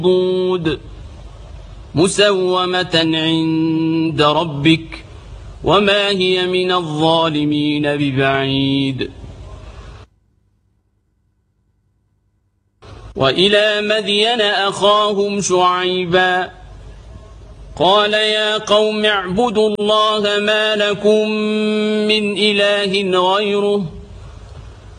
مردود مسومة عند ربك وما هي من الظالمين ببعيد. وإلى مدين أخاهم شعيبا قال يا قوم اعبدوا الله ما لكم من إله غيره